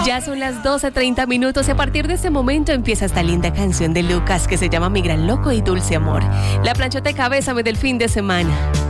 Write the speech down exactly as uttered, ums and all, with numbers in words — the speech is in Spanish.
Ya son las doce treinta minutos y a partir de este momento empieza esta linda canción de Lucas que se llama Mi Gran Loco y Dulce Amor. La planchota de Cabésame del fin de semana.